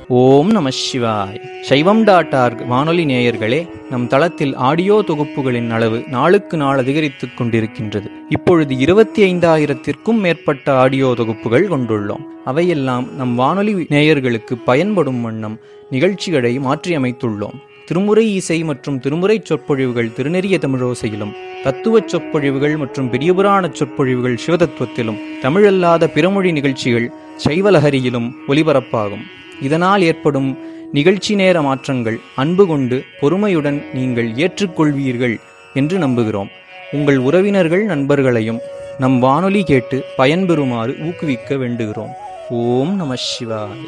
ஓம் நம சிவாய். சைவம்.org வானொலி நேயர்களே, நம் தளத்தில் ஆடியோ தொகுப்புகளின் அளவு நாளுக்கு நாள் அதிகரித்துக் கொண்டிருக்கின்றது. இப்பொழுது 25,000த்திற்கும் மேற்பட்ட ஆடியோ தொகுப்புகள் கொண்டுள்ளோம். அவையெல்லாம் நம் வானொலி நேயர்களுக்கு பயன்படும் வண்ணம் நிகழ்ச்சிகளை மாற்றியமைத்துள்ளோம். திருமுறை இசை மற்றும் திருமுறை சொற்பொழிவுகள் திருநெறிய தமிழோசையிலும், தத்துவச் சொற்பொழிவுகள் மற்றும் பெரியபுராணச் சொற்பொழிவுகள் சிவதத்துவத்திலும், தமிழல்லாத பிறமொழி நிகழ்ச்சிகள் சைவலஹரியிலும் ஒலிபரப்பாகும். இதனால் ஏற்படும் நிகழ்ச்சி நேர மாற்றங்கள் அன்பு கொண்டு பொறுமையுடன் நீங்கள் ஏற்றுக்கொள்வீர்கள் என்று நம்புகிறோம். உங்கள் உறவினர்கள் நண்பர்களையும் நம் வானொலி கேட்டு பயன்பெறுமாறு ஊக்குவிக்க வேண்டுகிறோம். ஓம் நம சிவாய.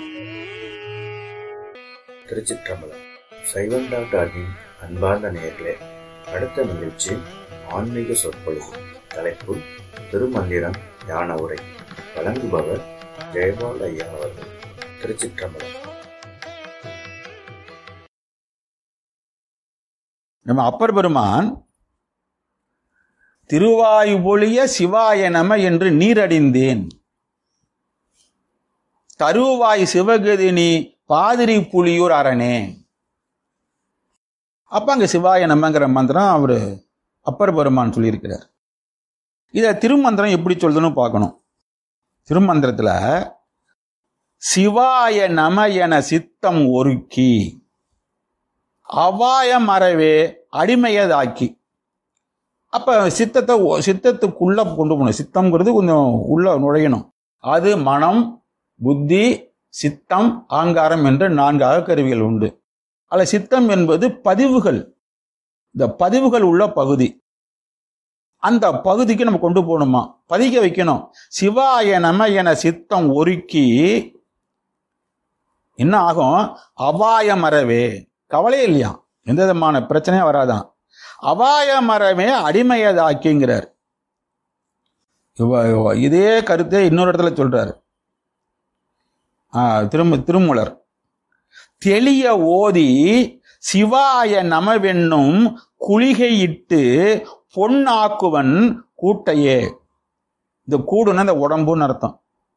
திருச்சிற்றம்பலம். சைவம்.org அன்பார்ந்த நேயர்களே, அடுத்த நிகழ்ச்சி ஆன்மீக சொற்பொழிவு. தலைப்பு திருமந்திரம் ஞான உரை. வழங்குபவர் ஜெயபால் ஐயா அவர்கள். திருச்சிற்றம்பலம். நம்ம அப்பர் பெருமான் திருவாயுபொழிய சிவாய நம என்று நீரடிந்தேன், தருவாய் சிவகதினி பாதிரி புலியூர் அரணே. அப்ப அங்க சிவாய நமங்கிற மந்திரம் அவரு அப்பர் பெருமான் சொல்லியிருக்கிறார். இத திருமந்திரம் எப்படி சொல்லுதுன்னு பார்க்கணும். திருமந்திரத்துல சிவாய நம என சித்தம் ஒருக்கி அவாய மறவே அடிமையதாக்கி. அப்ப சித்தத்துக்குள்ள கொண்டு போகணும். சித்தம்ங்கிறது கொஞ்சம் உள்ள நுழையணும். அது மனம், புத்தி, சித்தம், ஆங்காரம் என்ற 4 அகக்கருவிகள் உண்டு. அல்ல, சித்தம் என்பது பதிவுகள். இந்த பதிவுகள் உள்ள பகுதி. அந்த பகுதிக்கு நம்ம கொண்டு போகணுமா, பதிக்க வைக்கணும். சிவாய நம என சித்தம் ஒருக்கி என்ன ஆகும்? அபாய மறவே, கவலை இல்லையா, எந்த விதமான பிரச்சனையும் வராதான். அபாய மரமே அடிமையதாக்கிங்கிறார். இதே கருத்தை இன்னொரு இடத்துல சொல்றாரு திருமூலர். தெளிய ஓதி சிவாய நமவென்னும் குளிகையிட்டு பொன்னாக்குவன் கூட்டையே. இந்த கூடுன்னா இந்த உடம்புன்னு அர்த்தம்.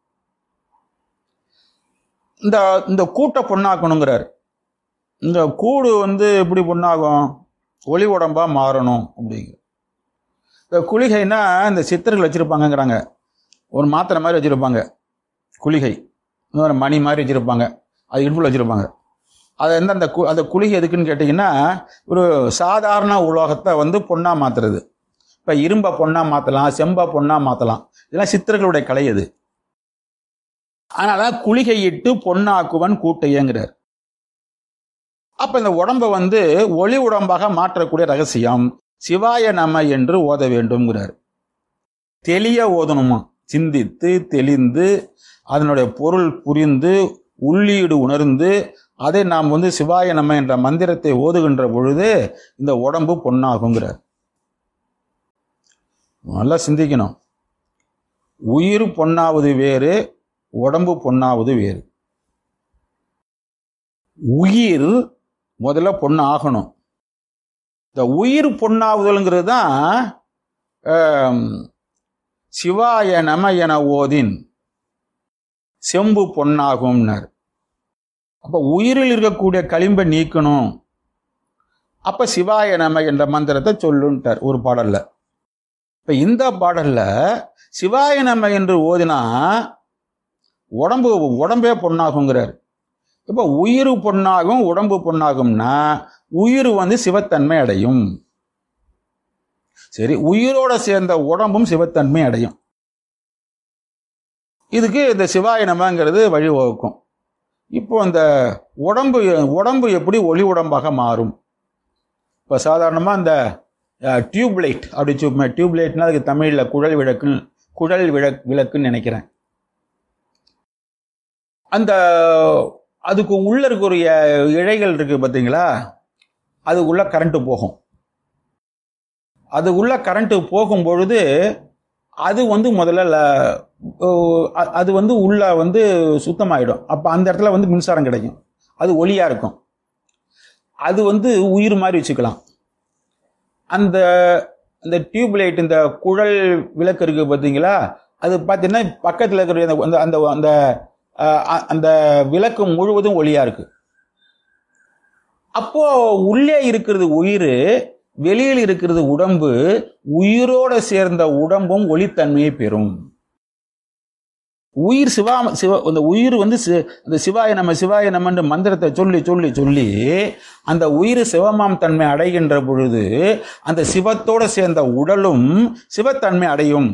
இந்த கூட்டை பொண்ணாக்கணுங்கிறார். இந்த கூடு எப்படி பொண்ணாகும்? ஒளி உடம்பா மாறணும் அப்படிங்கிற. இந்த குளிகைன்னா இந்த சித்தர்கள் வச்சிருப்பாங்கிறாங்க. ஒரு மாத்திரை மாதிரி வச்சிருப்பாங்க குளிகை, இன்னொரு மணி மாதிரி வச்சிருப்பாங்க, அது இடுப்புல வச்சிருப்பாங்க. அது அந்த குளிகை எதுக்குன்னு கேட்டிங்கன்னா, ஒரு சாதாரண உலோகத்தை பொண்ணா மாத்துறது. இப்போ இரும்பை பொண்ணா மாற்றலாம், செம்பை பொண்ணா மாற்றலாம். இதெல்லாம் சித்தர்களுடைய கலை அது. அதனால குளிகையிட்டு பொன்னாக்குவன் கூட்டையங்கிறார். அப்ப இந்த உடம்பை ஒளி உடம்பாக மாற்றக்கூடிய ரகசியம் சிவாய நம என்று ஓத வேண்டும்ங்கிறார். தெளிய ஓதணுமா, சிந்தித்து தெளிந்து அதனுடைய பொருள் புரிந்து உள்ளீடு உணர்ந்து அதை நாம் சிவாய நம என்ற மந்திரத்தை ஓதுகின்ற பொழுது இந்த உடம்பு பொன்னாகுங்கிறார். நல்லா சிந்திக்கணும். உயிர் பொன்னாவது வேறு, உடம்பு பொன்னாவது வேறு. உயிர் முதல்ல பொண்ணு ஆகணும். இந்த உயிர் பொன்னாவுதல்ங்கிறது தான் சிவாய நம என ஓதின் செம்பு பொன்னாகும்னார். அப்ப உயிரில் இருக்கக்கூடிய களிம்பை நீக்கணும். அப்ப சிவாய நம என்ற மந்திரத்தை சொல்லுன்ட்டார் ஒரு பாடல்ல. இப்ப இந்த பாடல்ல சிவாய நம என்று ஓதினா உடம்பே பொன்னாகுங்கிறார். இப்ப உயிர் பொன்னாகும், உடம்பு பொன்னாகும்னா உயிர் சிவத்தன்மை அடையும். சரி, உயிரோட சேர்ந்த உடம்பும் சிவத்தன்மை அடையும். இதுக்கு இந்த சிவாய நமங்கிறது வழிவகுக்கும். இப்போ இந்த உடம்பு எப்படி ஒளி உடம்பாக மாறும்? இப்போ சாதாரணமாக இந்த டியூப்லைட் டியூப்லைட்னா அதுக்கு தமிழில் குழல் விளக்குன்னு நினைக்கிறேன். அதுக்கு உள்ள இருக்கக்கூடிய இழைகள் இருக்கு பார்த்தீங்களா, அதுக்குள்ள கரண்ட் போகும். அது உள்ள கரண்ட் போகும் பொழுது அது முதல்ல அது உள்ள சுத்தமாயிடும். அப்ப அந்த இடத்துல மின்சாரம் கிடைக்கும். அது ஒளியா இருக்கும். அது உயிர் மாதிரி வச்சுக்கலாம். அந்த டியூப்லைட், இந்த குழல் விளக்கு இருக்கு பார்த்தீங்களா, அது பார்த்தீங்கன்னா பக்கத்தில் இருக்கிற அந்த அந்த விளக்கு முழுவதும் ஒளியா இருக்கு. அப்போ உள்ளே இருக்கிறது உயிர், வெளியில் இருக்கிறது உடம்பு. உயிரோட சேர்ந்த உடம்பும் ஒளித்தன்மையை பெறும். உயிர் அந்த உயிர் வந்து அந்த சிவாய நம்ம மந்திரத்தை சொல்லி சொல்லி சொல்லி அந்த உயிர் சிவமாம் தன்மை அடைகின்ற பொழுது அந்த சிவத்தோட சேர்ந்த உடலும் சிவத்தன்மை அடையும்.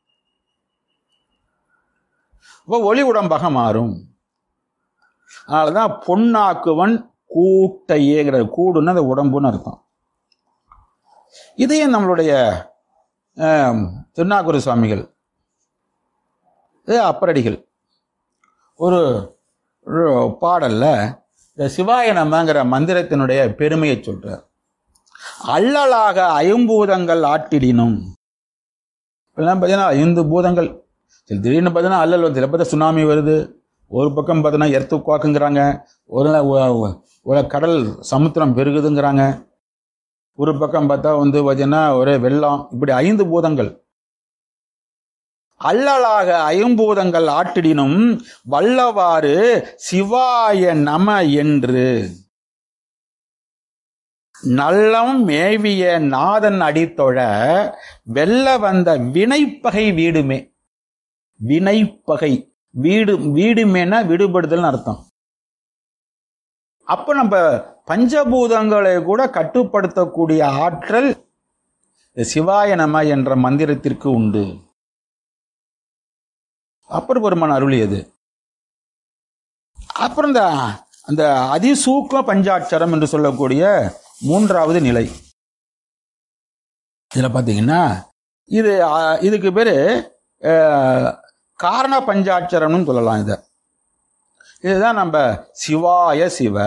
ஒளி உடம்பாக மாறும். அதனாலதான் பொன்னாக்குவன் கூட்டையேங்கிற, கூடுன்னு அந்த உடம்புன்னு அர்த்தம். இதையும் நம்மளுடைய திருநாகூர சுவாமிகள், அப்பரடிகள் ஒரு பாடல்ல இந்த சிவாய நமங்கிற மந்திரத்தினுடைய பெருமையை சொல்றார். அல்லலாக ஐம்பூதங்கள் ஆட்டிடினும். பார்த்தீங்கன்னா 5 பூதங்கள், திடீர்னு பார்த்தீங்கன்னா அல்லல் வந்து, பார்த்தா சுனாமி வருது, ஒரு பக்கம் பார்த்தீங்கன்னா எர்த்து குவாக்குங்கிறாங்க, ஒரு கடல் சமுத்திரம் பெருகுதுங்கிறாங்க, ஒரு பக்கம் பார்த்தா வந்து பார்த்தீங்கன்னா ஒரே வெள்ளம். இப்படி 5 பூதங்கள். அல்லலாக ஐம்பூதங்கள் ஆட்டிடினும் வல்லவாறு சிவாய நம என்று நல்லம் மேவிய நாதன் அடித்தொழ வெல்ல வந்த வினைப்பகை வீடுமே. வினைப்பகை வீடுமேனா விடுபடுதல் அர்த்தம். அப்ப நம்ம பஞ்சபூதங்களை கூட கட்டுப்படுத்தக்கூடிய ஆற்றல் சிவாய நம என்ற மந்திரத்திற்கு உண்டு. அப்பர் பெருமான் அருளியது. அப்புறம் அந்த அதிசூக்ம பஞ்சாட்சரம் என்று சொல்லக்கூடிய 3வது நிலை. இதுல பாத்தீங்கன்னா இதுக்கு பேரு காரண பஞ்சாட்சரம்னு சொல்லலாம். இதுதான் நம்ம சிவாய சிவ.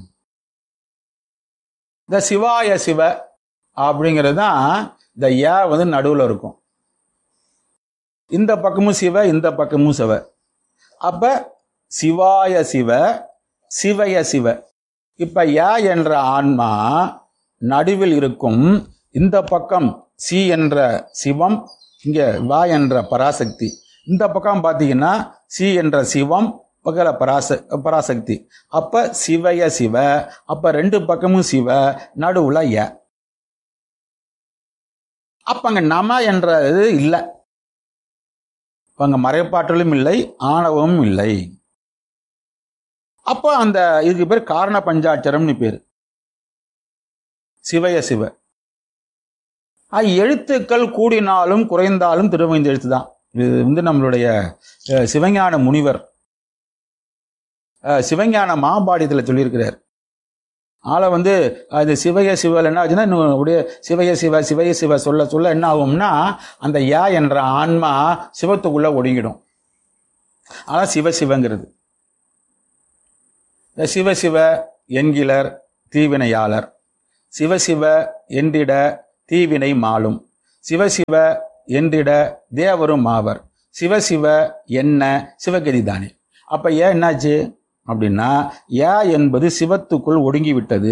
இந்த சிவாய சிவ அப்படிங்கிறது தான் இந்த வந்து நடுவில் இருக்கும். இந்த பக்கமும் சிவ, இந்த பக்கமும் சிவ. அப்ப சிவாய சிவ, சிவய சிவ. இப்ப என்ற ஆன்மா நடுவில் இருக்கும். இந்த பக்கம் சி என்ற சிவம், இங்க வா என்ற பராசக்தி. இந்த பக்கம் பாத்தீங்கன்னா சி என்ற சிவம், பக்கல பராசக்தி. அப்ப சிவய சிவ. அப்ப 2 பக்கமும் சிவ, நடுவுல அப்ப அங்க நம என்றது இல்லை. அங்க மறைப்பாற்றலும் இல்லை, ஆணவமும் இல்லை. அப்போ அந்த இதுக்கு பேர் காரண பஞ்சாட்சரம்னு பேரு, சிவய சிவ. எழுத்துக்கள் கூடினாலும் குறைந்தாலும் திருவைந்து எழுத்து தான். இது வந்து நம்மளுடைய சிவஞான முனிவர் சிவஞான மாபாடியத்தில் சொல்லியிருக்கிறார். ஆளை வந்து அது சிவய சிவல் என்ன ஆச்சுன்னா, உடைய சிவய சிவ சிவய சிவ சொல்ல சொல்ல என்ன ஆகும்னா அந்த என்ற ஆன்மா சிவத்துக்குள்ள ஒடுங்கிடும். ஆனால் சிவசிவங்கிறது சிவசிவ என்கிலர் தீவினையாளர், சிவசிவ என்றிட தீவினை மாளும், சிவசிவ என்றிட தேவரும் ஆவர், சிவசிவ என்ன சிவகதி தானே. அப்ப என்னாச்சு அப்படின்னா என்பது சிவத்துக்குள் ஒடுங்கி விட்டது.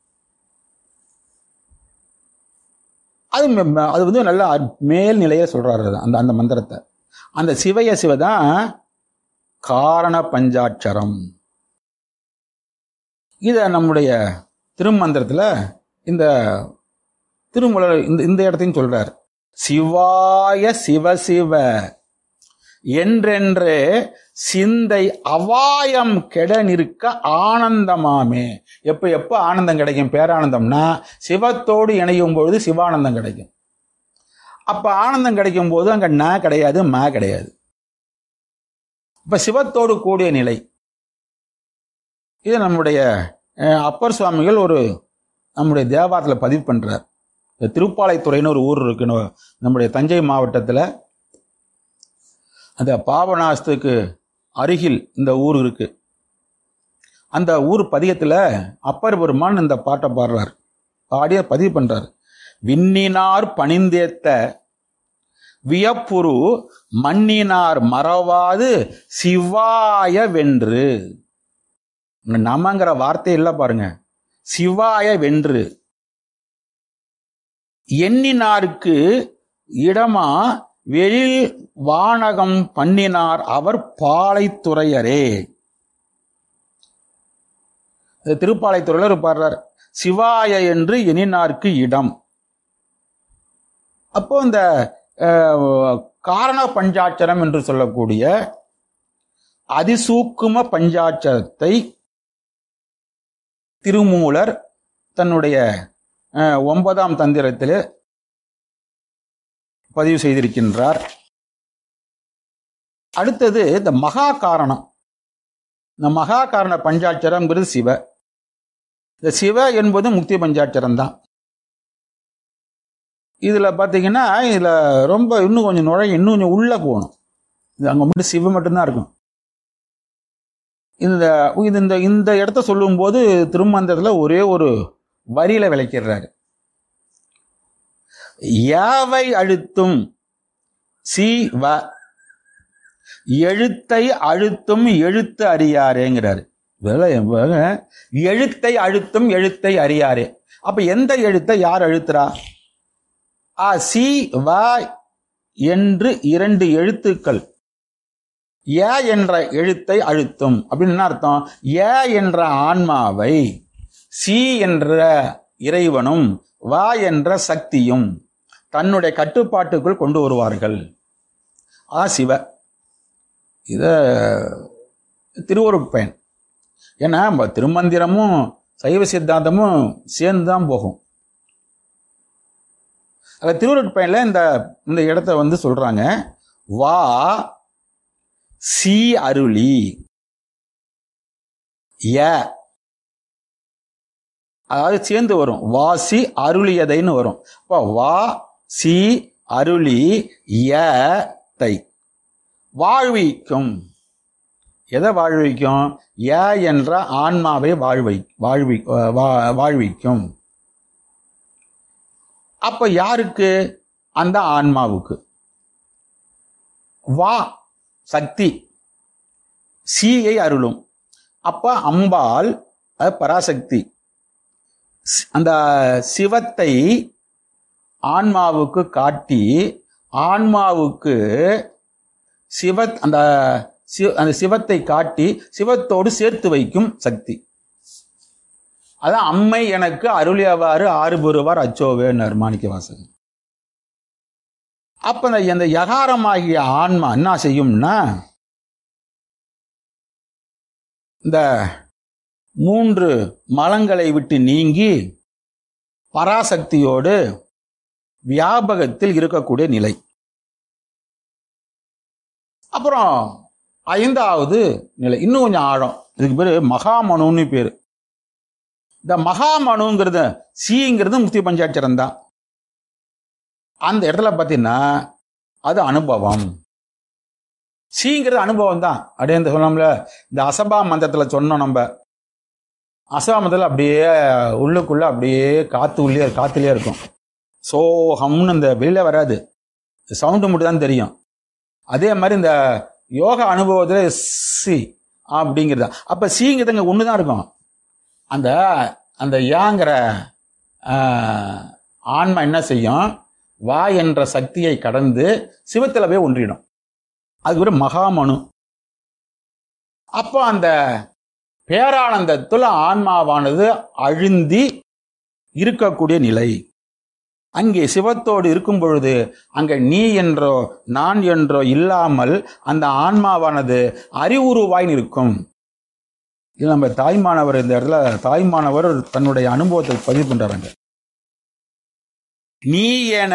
அது வந்து நல்ல மேல் நிலைய சொல்றாரு அந்த மந்திரத்தை. அந்த சிவய சிவதான் காரண பஞ்சாட்சரம். இத நம்முடைய திருமந்திரத்துல இந்த திருமூலர் இந்த இடத்தையும் சொல்றார். சிவாய சிவசிவ என்றென்றே சிந்தை அவாயம் கெட நிற்க ஆனந்தமாமே. எப்ப ஆனந்தம் கிடைக்கும்? பேரானந்தம்னா சிவத்தோடு இணையும் பொழுது சிவானந்தம் கிடைக்கும். அப்ப ஆனந்தம் கிடைக்கும் போது அங்க ந கிடையாது, ம கிடையாது. இப்ப சிவத்தோடு கூடிய நிலை. இது நம்முடைய அப்பர் சுவாமிகள் நம்முடைய தேவாரத்தில் பதிவு பண்றார். திருப்பாலைத்துறைன்னு ஒரு ஊர் இருக்கு நம்முடைய தஞ்சை மாவட்டத்தில். அந்த பாபநாசத்துக்கு அருகில் இந்த ஊர் இருக்கு. அந்த ஊர் பதியத்தில் அப்பர் பெருமான் இந்த பாட்டை பாடுறார், பாடிய பதிவு பண்றார். விண்ணினார் பணிந்தேத்த வியப்புரு மண்ணினார் மறவாது சிவாய வென்று. நமங்கிற வார்த்தை இல்ல பாருங்க, சிவாய வென்று. எண்ணினாருக்கு இடமா வெளில் வானகம் பண்ணினார் அவர் பாலைத்துறையரே. திருப்பாலைத்துறையில் பாடுறார், சிவாய என்று எண்ணினார்க்கு இடம். அப்போ இந்த காரண பஞ்சாட்சரம் என்று சொல்லக்கூடிய அதிசூக்கும பஞ்சாட்சரத்தை திருமூலர் தன்னுடைய 9ஆம் தந்திரத்தில் பதிவு செய்திருக்கின்றார். அடுத்தது இந்த மகா காரணம். இந்த மகா காரண பஞ்சாட்சரம்ங்கிறது சிவ. இந்த சிவ என்பது முக்தி பஞ்சாட்சரம் தான். இதுல பாத்தீங்கன்னா இதுல ரொம்ப இன்னும் கொஞ்சம் இன்னும் கொஞ்சம் உள்ள போகணும். இது அங்க மட்டும் சிவ மட்டும்தான் இருக்கும். இந்த இடத்த சொல்லும் போது திருமந்திரத்துல ஒரே ஒரு வரியில விளக்கிறாரு. யாவை அழுத்தும் சிவ, எழுத்தை அழுத்தும் எழுத்து அறியாரேங்கிறாரு. எழுத்தை அழுத்தும் எழுத்தை அறியாரே. அப்ப எந்த எழுத்தை யார் அழுத்துறா? சி வ என்று 2 எழுத்துக்கள் ஏ என்ற எழுத்தை அழுத்தும். அப்படின்னு என்ன அர்த்தம்? ஏ என்ற ஆன்மாவை சி என்ற இறைவனும் வா என்ற சக்தியும் தன்னுடைய கட்டுப்பாட்டுக்குள் கொண்டு வருவார்கள். சிவ. இத திருவருட்பயன். ஏன்னா திருமந்திரமும் சைவ சித்தாந்தமும் சேர்ந்துதான் போகும். திருவருட்பயன்ல இந்த இடத்த சொல்றாங்க, வா சி அருளி ய, அதாவது சேர்ந்து வரும். வாசி அருளியதைன்னு வரும். அப்ப வா சி அருளி ய தை வாழ்விக்கும். எதை வாழ்விக்கும்? ய என்ற ஆன்மாவை வாழ்விக்கும். அப்ப யாருக்கு? அந்த ஆன்மாவுக்கு. வா சக்தி சீயை அருளும். அப்ப அம்பாள் பராசக்தி அந்த சிவத்தை ஆன்மாவுக்கு காட்டி ஆன்மாவுக்கு அந்த சிவத்தை காட்டி சிவத்தோடு சேர்த்து வைக்கும் சக்தி. அதான் அம்மை எனக்கு அருளியவாறு 6 பெறுவார் அச்சோவேன்னார் மாணிக்கவாசகர். அப்ப அந்த யகாரமாகிய ஆன்மா என்ன செய்யும்னா, இந்த 3 மலங்களை விட்டு நீங்கி பராசக்தியோடு வியாபகத்தில் இருக்கக்கூடிய நிலை. அப்புறம் 5வது நிலை இன்னும் கொஞ்சம் ஆழம். இதுக்கு பேரு மகாமனுன்னு பேரு. இந்த மகாமனுங்கிறது சீங்கிறது முக்தி பஞ்சாட்சரம் தான். அந்த இடத்துல பார்த்தீங்கன்னா அது அனுபவம். சீங்கிறது அனுபவம் தான். அப்படியே இந்த சொன்னோம்ல, இந்த அசபா மந்திரத்தில் சொன்னோம். நம்ம அசபா மந்திரத்தில் அப்படியே உள்ளுக்குள்ள அப்படியே காத்துலயே இருக்கும். சோகம்னு இந்த வெளியில வராது, சவுண்டு மட்டும் தான் தெரியும். அதே மாதிரி இந்த யோக அனுபவத்தில் சி அப்படிங்கிறது. அப்ப சீங்கிறது இங்க ஒண்ணுதான் இருக்கும். அந்த யாங்கிற ஆன்மா என்ன செய்யும்? வா என்ற சக்தியை கடந்து சிவத்தில் போய் ஒன்றிடும். அதுக்கு ஒரு மகாமனு. அப்போ அந்த பேரானந்தத்துல ஆன்மாவானது அழுந்தி இருக்கக்கூடிய நிலை. அங்கே சிவத்தோடு இருக்கும் பொழுது அங்க நீ என்றோ நான் என்றோ இல்லாமல் அந்த ஆன்மாவானது அறிவுருவாய் இருக்கும். இது நம்ம தாய்மானவர் இந்த இடத்துல தாய்மானவர் தன்னுடைய அனுபவத்தை பதிவு பண்றாங்க. நீ என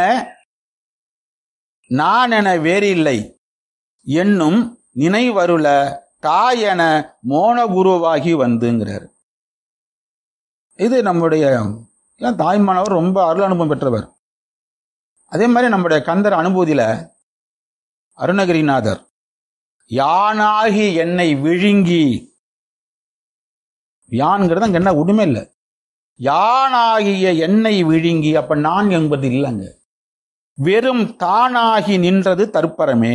நான் என வேறில்லை என்னும் நினைவருள தாய் என மோனகுருவாகி வந்துங்கிறார். இது நம்முடைய தாய்மானவர் ரொம்ப அருள் அனுபவம் பெற்றவர். அதே மாதிரி நம்முடைய கந்தர் அனுபூதியில அருணகிரிநாதர் யானாகி என்னை விழுங்கி, யான்கிறது அங்க என்ன உண்மை இல்லை, யானாகிய என்னை விழுங்கி. அப்ப நான் என்பது இல்லைங்க, வெறும் தானாகி நின்றது தற்பரமே.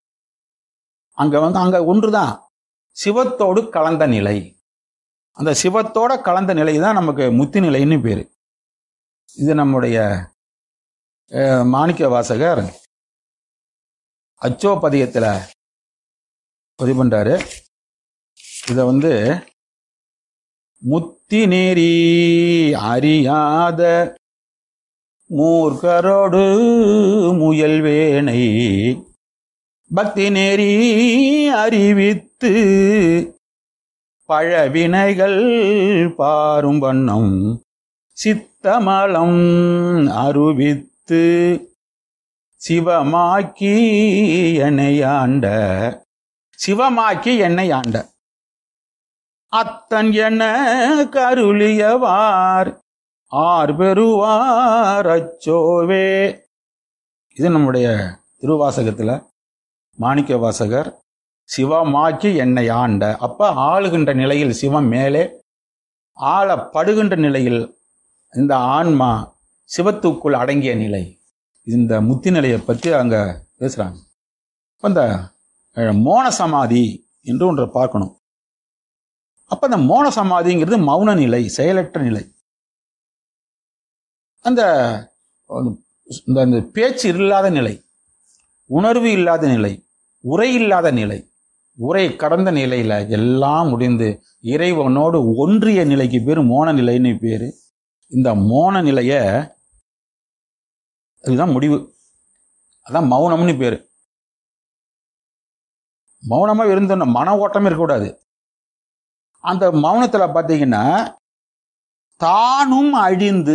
அங்க ஒன்றுதான் சிவத்தோடு கலந்த நிலை. அந்த சிவத்தோட கலந்த நிலை தான் நமக்கு முத்தி நிலைன்னு பேரு. இது நம்முடைய மாணிக்க வாசகர் அச்சோபதியத்துல பதிவு பண்றாரு. இத முத்தி நெறி அறியாத மூர்க்கரோடு முயல்வேனை பக்தி நெறி அறிவித்து பழவினைகள் பாரும் வண்ணம் சித்தமலம் அருவித்து சிவமாக்கி என்னை ஆண்ட அத்தன் என கருளியவார் ஆர் பெறுவார் அச்சோவே. இது நம்முடைய திருவாசகத்துல மாணிக்க வாசகர் சிவமாக்கி என்னை ஆண்ட. அப்ப ஆளுகின்ற நிலையில் சிவம் மேலே, ஆளப்படுகின்ற நிலையில் இந்த ஆன்மா சிவத்துக்குள் அடங்கிய நிலை. இந்த முத்தி நிலையை பற்றி அங்க பேசுறாங்க. அந்த மோன சமாதி என்று ஒன்றை பார்க்கணும். அப்ப அந்த மோன சமாதிங்கிறது மௌன நிலை, செயலற்ற நிலை. அந்த பேச்சு இல்லாத நிலை, உணர்வு இல்லாத நிலை, உரை இல்லாத நிலை, உரை கடந்த நிலையில எல்லாம் முடிந்து இறைவனோடு ஒன்றிய நிலைக்கு பேரு மோன நிலைன்னு பேரு. இந்த மோன நிலைய இதுதான் முடிவு, அதான் மௌனம்னு பேரு. மௌனமா இருந்தோம்னா மன ஓட்டமே இருக்கக்கூடாது. அந்த மௌனத்துல பாத்தீங்கன்னா தானும் அழிந்து,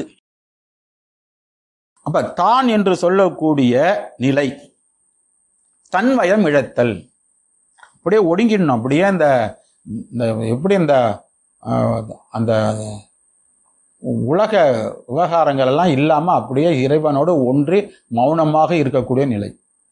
அப்ப தான் என்று சொல்லக்கூடிய நிலை தன்வயம் இழத்தல், அப்படியே ஒடுங்கிடணும். அப்படியே இந்த எப்படி அந்த உலக விவகாரங்கள் எல்லாம் இல்லாம அப்படியே இறைவனோடு ஒன்றி மௌனமாக இருக்கக்கூடிய நிலை.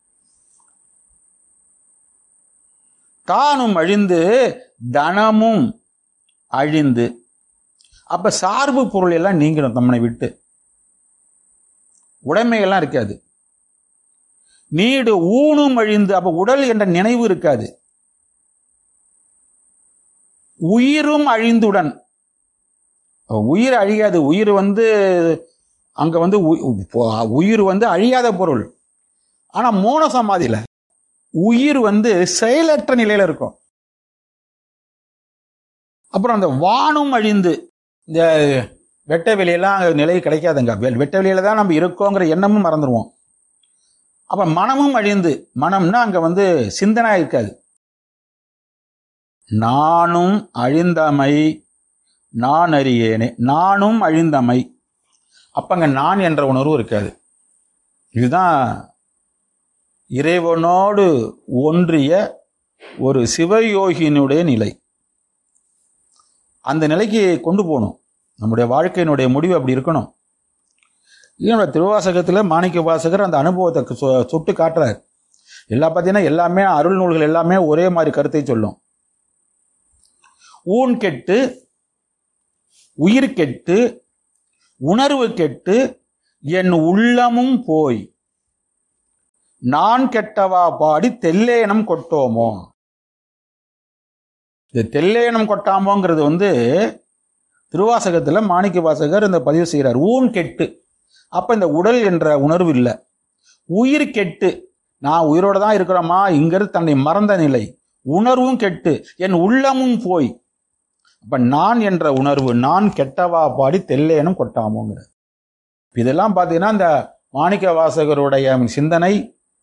தானும் அழிந்து தனமும் அழிந்து, அப்ப சார்பு பொருள் எல்லாம் நீங்கணும். தம்மனை விட்டு உடைமைகள்லாம் இருக்காது. நீடு ஊனும் அழிந்து, அப்ப உடல் என்ற நினைவு இருக்காது. உயிரும் அழிந்துடன், உயிர் அழியாது. உயிர் அங்க உயிர் அழியாத பொருள். ஆனா மோன சமாதியில உயிர் செயலற்ற நிலையில இருக்கும். அப்புறம் அந்த வானும் அழிந்து, இந்த வெட்ட வெளியெல்லாம் நிலை கிடைக்காதுங்க. வெட்ட வெளியில தான் நம்ம இருக்கோங்கிற எண்ணமும் மறந்துடுவோம். அப்ப மனமும் அழிந்து, மனம்னா அங்க சிந்தனை இருக்காது. நானும் அழிந்தமை நான் அறியேனே, நானும் அழிந்தமை, அப்பங்க நான் என்ற உணர்வு இருக்காது. இதுதான் இறைவனோடு ஒன்றிய ஒரு சிவயோகியினுடைய நிலை. அந்த நிலைக்கு கொண்டு போகணும். நம்முடைய வாழ்க்கையினுடைய முடிவு அப்படி இருக்கணும். இதனோட திருவாசகத்துல மாணிக்க வாசகர் அந்த அனுபவத்தை சுட்டு காட்டுறார். பார்த்தீங்கன்னா எல்லாமே அருள் நூல்கள் எல்லாமே ஒரே மாதிரி கருத்தை சொல்லும். ஊன் கெட்டு, உயிர் கெட்டு, உணர்வு கெட்டு, என் உள்ளமும் போய் நான் கெட்டவா பாடி தெல்லேனம் கொட்டோமோ. இந்த தெல்லேனம் கொட்டாமோங்கிறது திருவாசகத்துல மாணிக்க வாசகர் இந்த பதிவு செய்கிறார். ஊன் கெட்டு, அப்ப இந்த உடல் என்ற உணர்வு இல்லை. உயிர் கெட்டு, நான் உயிரோட தான் இருக்கிறோமா இங்கிறது தன்னை மறந்த நிலை. உணர்வும் கெட்டு, என் உள்ளமும் போய், அப்ப நான் என்ற உணர்வு, நான் கெட்டவா பாடி தெல்லேனும் கொட்டாமோங்கிறது. இதெல்லாம் பார்த்தீங்கன்னா இந்த மாணிக்க வாசகருடைய சிந்தனை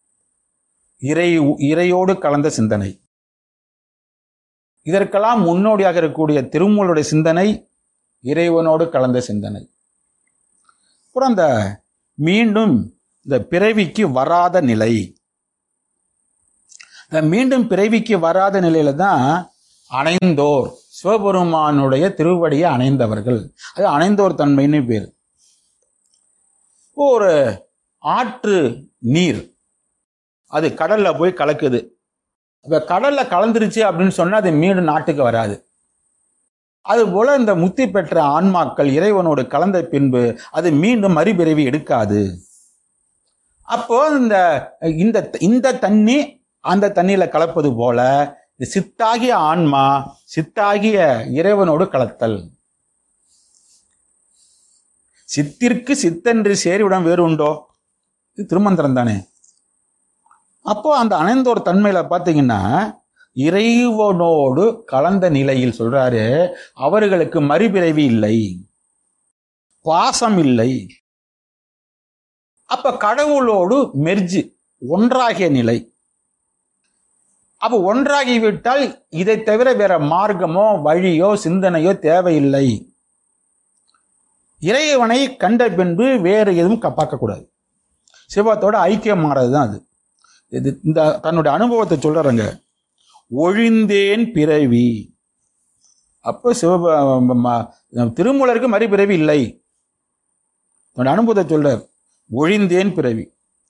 இறையோடு கலந்த சிந்தனை. இதற்கெல்லாம் முன்னோடியாக இருக்கக்கூடிய திருமூலருடைய சிந்தனை இறைவனோடு கலந்த சிந்தனை. அப்புறம் அந்த மீண்டும் இந்த பிறவிக்கு வராத நிலை, மீண்டும் பிறவிக்கு வராத நிலையில தான் அணைந்தோர், சிவபெருமானுடைய திருவடியை அணைந்தவர்கள், அது அணைந்தோர் தன்மைன்னு பேர். ஒரு ஆற்று நீர் அது கடல்ல போய் கலக்குது. இப்ப கடல்ல கலந்துருச்சு அப்படின்னு சொன்னா அது மீண்டும் நாட்டுக்கு வராது. அது போல இந்த முத்தி பெற்ற ஆன்மாக்கள் இறைவனோடு கலந்த பின்பு அது மீண்டும் மறுபிறவி எடுக்காது. அப்போ இந்த தண்ணி அந்த தண்ணியில கலப்பது போல சித்தாகிய ஆன்மா சித்தாகிய இறைவனோடு கலத்தல். சித்திற்கு சித்தென்று சேரிவிடம் வேறு உண்டோ? இது திருமந்திரம் தானே. அப்போ அந்த அணைந்தோர் தன்மையில பாத்தீங்கன்னா இறைவனோடு கலந்த நிலையில் சொல்றாரு, அவர்களுக்கு மறுபிறவி இல்லை, பாசம் இல்லை. அப்ப கடவுளோடு மெர்ஜி, ஒன்றாகிய நிலை. அப்ப ஒன்றாகிவிட்டால் இதை தவிர வேற மார்க்கமோ வழியோ சிந்தனையோ தேவையில்லை. இறைவனை கண்ட பின்பு வேறு எதுவும் பார்க்கக்கூடாது. சிவத்தோட ஐக்கியம் மாறதுதான் அது. இது இந்த தன்னுடைய அனுபவத்தை சொல்றாங்க. ஒழிந்தேன் பிறவி. அப்ப திருமூலருக்கு மறுபிறவி இல்லை. தன்னுடைய அனுபவத்தை சொல்றார். ஒழிந்தேன் பிறவி.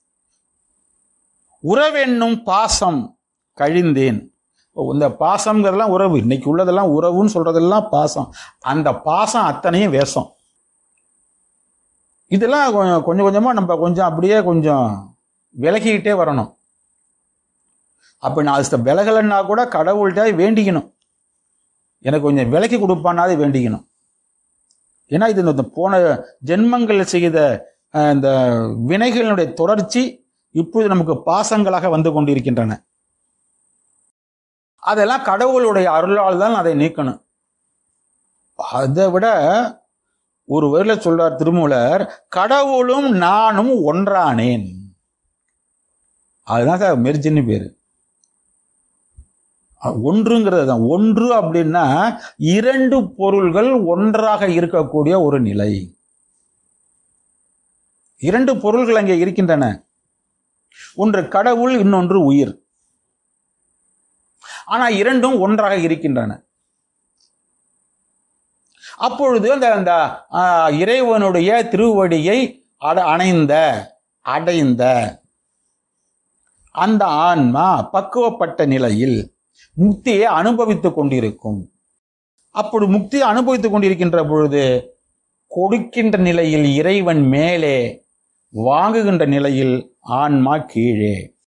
உறவென்னும் பாசம் கழிந்தேன். இந்த பாசம்ங்கிறதெல்லாம் உறவு, இன்னைக்கு உள்ளதெல்லாம் உறவுன்னு சொல்றதெல்லாம் பாசம். அந்த பாசம் அத்தனையும் வேஷம். இதெல்லாம் கொஞ்சம் கொஞ்சமா நம்ம கொஞ்சம் அப்படியே கொஞ்சம் விலகிக்கிட்டே வரணும். அப்ப நான் அது விலகலைன்னா கூட கடவுள்கிட்ட வேண்டிக்கணும், எனக்கு கொஞ்சம் விலக்கி கொடுப்பானாது வேண்டிக்கணும். ஏன்னா இது இந்த போன ஜென்மங்கள் செய்த இந்த வினைகளினுடைய தொடர்ச்சி இப்பொழுது நமக்கு பாசங்களாக வந்து கொண்டிருக்கின்றன. அதெல்லாம் கடவுளுடைய அருளால் தான் அதை நீக்கணும். அதை விட ஒரு வரியில சொல்றார் திருமூலர், கடவுளும் நானும் ஒன்றானேன். அதுதான் சார் மெர்ஜின்னு பேரு. ஒன்றுங்கிறது தான். ஒன்று அப்படின்னா இரண்டு பொருள்கள் ஒன்றாக இருக்கக்கூடிய ஒரு நிலை. இரண்டு பொருள்கள் அங்கே இருக்கின்றன. ஒன்று கடவுள், இன்னொன்று உயிர். ஆனா இரண்டும் ஒன்றாக இருக்கின்றன. அப்பொழுது அந்த இறைவனுடைய திருவடியை அடைந்த அந்த ஆன்மா பக்குவப்பட்ட நிலையில் முக்தியை அனுபவித்துக் கொண்டிருக்கும். அப்படி முக்தியை அனுபவித்துக் கொண்டிருக்கின்ற பொழுது கொடுக்கின்ற நிலையில் இறைவன் மேலே, வாங்குகின்ற நிலையில் ஆன்மா கீழே.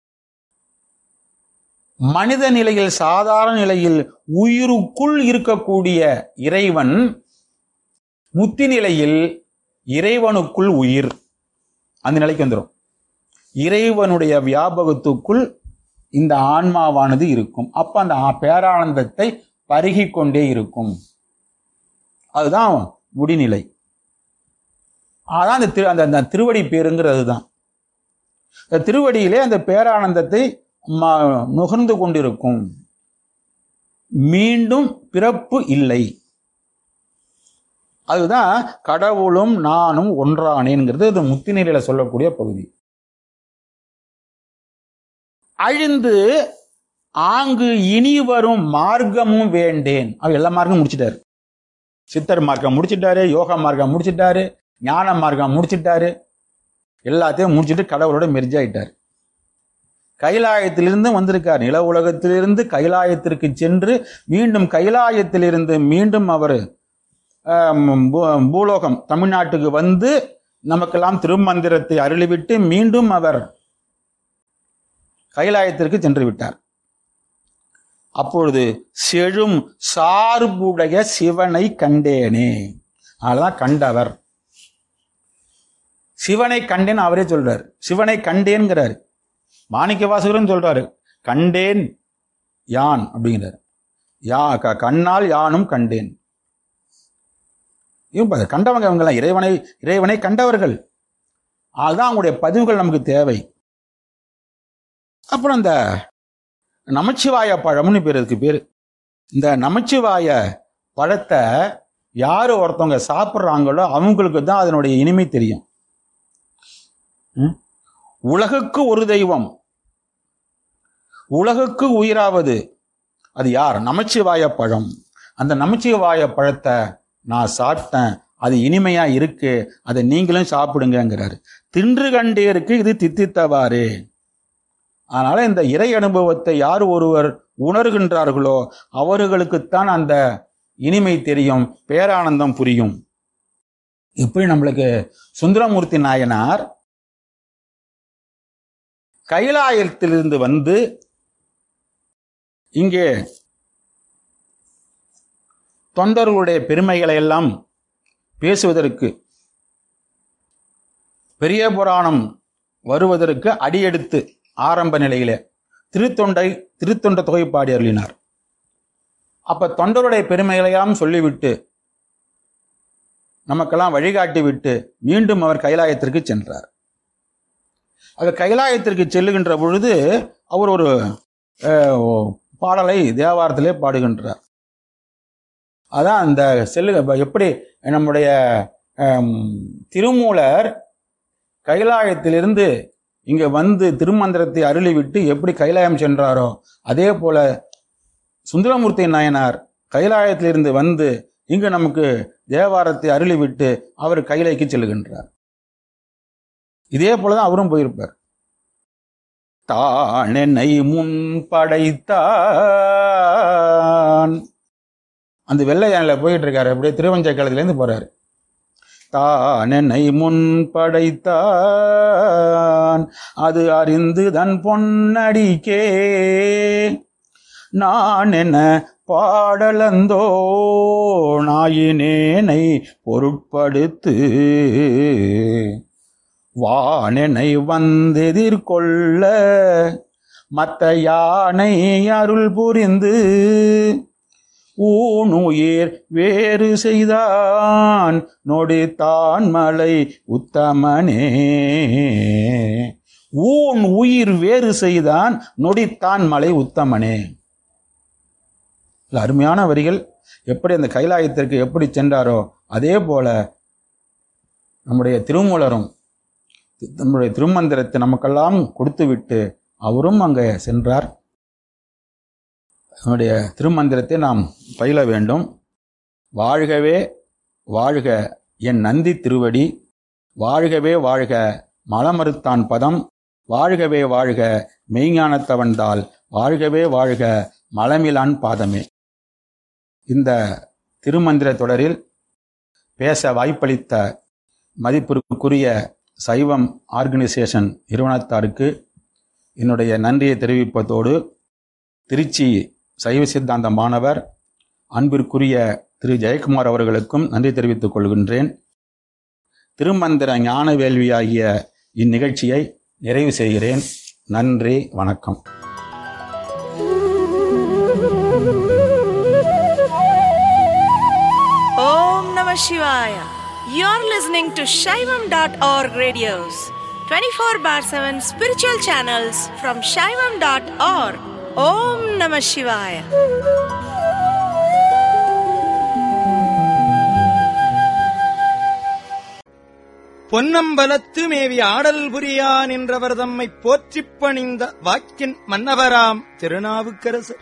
மனித நிலையில், சாதாரண நிலையில் உயிருக்குள் இருக்கக்கூடிய இறைவன், முத்தி நிலையில் இறைவனுக்குள் உயிர், அந்த நிலைக்கு வந்துடும். இறைவனுடைய வியாபகத்துக்குள் இந்த ஆன்மாவானது இருக்கும். அப்ப அந்த பேரானந்தத்தை பருகி கொண்டே இருக்கும். அதுதான் முடிநிலை. அதான் அந்த திருவடி பேருங்கிறது தான். இந்த திருவடியிலே அந்த பேரானந்தத்தை நுகர்ந்து கொண்டிருக்கும். மீண்டும் பிறப்பு இல்லை. அதுதான் கடவுளும் நானும் ஒன்றானேங்கிறது இது முத்தி நிலையில சொல்லக்கூடிய பகுதி. அழிந்து ஆங்கு இனி வரும் மார்க்கமும் வேண்டேன். அவர் எல்லா மார்க்கம் முடிச்சிட்டாரு. சித்தர் மார்க்கம் முடிச்சிட்டாரு, யோகா மார்க்கம் முடிச்சிட்டாரு, ஞான மார்க்கம் முடிச்சிட்டாரு. எல்லாத்தையும் முடிச்சுட்டு கடவுளோட மெர்ஜ் ஆயிட்டார். கைலாயத்திலிருந்து வந்திருக்கார். நில உலகத்திலிருந்து கைலாயத்திற்கு சென்று மீண்டும் கைலாயத்திலிருந்து மீண்டும் அவர் பூலோகம் தமிழ்நாட்டுக்கு வந்து நமக்கெல்லாம் திருமந்திரத்தை அருளிவிட்டு மீண்டும் அவர் கைலாயத்திற்கு சென்று விட்டார். அப்பொழுது செழும் சார்புடைய சிவனை கண்டேனே. அதெல்லாம் கண்டவர். சிவனை கண்டேன் அவரே சொல்றார். சிவனை கண்டேன்கிறார். மாணிக்க வாசகரும் சொல்றாரு, கண்டேன் யான் அப்படிங்கிறார். கண்ணால் யானும் கண்டேன். கண்டவங்க அவங்கெல்லாம் இறைவனை கண்டவர்கள். அதுதான் அவங்களுடைய பதிவுகள் நமக்கு தேவை. அப்புறம் இந்த நமச்சிவாய பழம்னு பேர், இதுக்கு பேரு. இந்த நமச்சிவாய பழத்தை யாரு ஒருத்தவங்க சாப்பிட்றாங்களோ அவங்களுக்கு தான் அதனுடைய இனிமை தெரியும். உலகுக்கு ஒரு தெய்வம், உலகுக்கு உயிராவது அது யார்? நமச்சிவாய பழம். அந்த நமச்சிவாய பழத்தை நான் சாப்பிட்டேன், அது இனிமையா இருக்கு, அதை நீங்களும் சாப்பிடுங்கிறாரு. தின்று கண்டேருக்கு இது தித்தித்தவாறு. அதனால இந்த இறை அனுபவத்தை யார் ஒருவர் உணர்கின்றார்களோ அவர்களுக்குத்தான் அந்த இனிமை தெரியும், பேரானந்தம் புரியும். இப்படி நம்மளுக்கு சுந்தரமூர்த்தி நாயனார் கைலாயத்திலிருந்து வந்து இங்கே தொண்டர்களுடைய பெருமைகளை எல்லாம் பேசுவதற்கு, பெரிய புராணம் வருவதற்கு அடியெடுத்து ஆரம்ப நிலையிலே திருத்தொண்ட தொகை பாடி அருளினார். அப்ப தொண்டருடைய பெருமைகளையாம் சொல்லிவிட்டு நமக்கெல்லாம் வழிகாட்டி விட்டு மீண்டும் அவர் கைலாயத்திற்கு சென்றார். கைலாயத்திற்கு செல்லுகின்ற பொழுது அவர் ஒரு பாடலை தேவாரத்திலே பாடுகின்றார். அதான் அந்த எப்படி நம்முடைய திருமூலர் கைலாயத்திலிருந்து இங்க வந்து திருமந்திரத்தை அருளிவிட்டு எப்படி கைலாயம் சென்றாரோ அதே போல சுந்தரமூர்த்தி நாயனார் கைலாயத்திலிருந்து வந்து இங்கு நமக்கு தேவாரத்தை அருளிவிட்டு அவர் கைலைக்கு செல்லுகின்றார். இதே போலதான் அவரும் போயிருப்பார். தான் என்னை முன் படைத்தான், அந்த வெள்ளை யானையில போயிட்டு இருக்காரு. அப்படியே திருவஞ்சைக்காலத்திலேருந்து போறாரு. தான் என்னை முன் படைத்தான், அது அறிந்து தன் பொன்னடிக்கே நான் என்ன பாடலந்தோ நாயினேனை பொருட்படுத்து வானெனை வந்தெதிர்கொள்ள மத்த யானை அருள் புரிந்து ஊனுயிர் வேறு செய்தான் நொடித்தான் மலை உத்தமனே. ஊன் உயிர் வேறு செய்தான் நொடித்தான் மலை உத்தமனே. அருமையான வரிகள். எப்படி அந்த கைலாயத்திற்கு எப்படி சென்றாரோ அதே போல நம்முடைய திருமூலரும் நம்முடைய திருமந்திரத்தை நமக்கெல்லாம் கொடுத்துவிட்டு அவரும் அங்கே சென்றார். நம்முடைய திருமந்திரத்தை நாம் பயில வேண்டும். வாழ்கவே வாழ்க என் நந்தி திருவடி, வாழ்கவே வாழ்க மலமறுத்தான் பதம், வாழ்கவே வாழ்க மெய்ஞானத்தவன்தாள், வாழ்கவே வாழ்க மலமிலான் பாதமே. இந்த திருமந்திர தொடரில் பேச வாய்ப்பளித்த மதிப்பிற்குரிய சைவம் ஆர்கனைசேஷன் நிறுவனத்தாருக்கு என்னுடைய நன்றியை தெரிவிப்பதோடு திருச்சி சைவ சித்தாந்த மாணவர் அன்பிற்குரிய திரு ஜெயக்குமார் அவர்களுக்கும் நன்றி தெரிவித்துக் கொள்கின்றேன். திருமந்திர ஞான வேள்வியாகிய இந்நிகழ்ச்சியை நிறைவு செய்கிறேன். நன்றி, வணக்கம். Om Namah Shivaya. You're listening to Shaivam.org radios, 24/7 spiritual channels from Shaivam.org. Om Namah Shivaya. பொன்னம்பலத்து மேவி ஆடல் புரியான் என்றவர் தம்மை போற்றிப் பணிந்த வாக்கின் மன்னவராம் திருநாவுக்கரசர்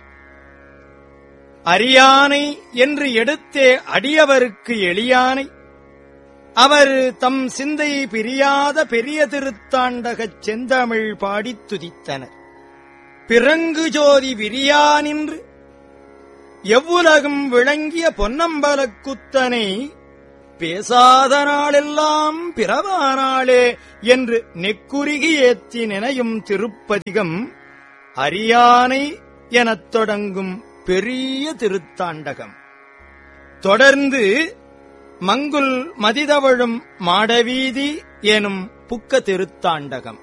அரியானை என்று எடுத்தே அடியவருக்கு எளியானை அவர் தம் சிந்தை பிரியாத பெரிய திருத்தாண்டகச் செந்தமிழ் பாடித் துதித்தனர். பிறங்கு ஜோதி விரியானின்று எவ்வுலகும் விளங்கிய பொன்னம்பலக் குத்தனை பேசாத நாளெல்லாம் பிறவானாளே என்று நெக்குருகி ஏத்தி நினையும் திருப்பதிகம் அரியானை எனத் தொடங்கும் பெரிய திருத்தாண்டகம். தொடர்ந்து மங்குல் மதிதவழும் மாடவீதி எனும் புக்க திருத்தாண்டகம்.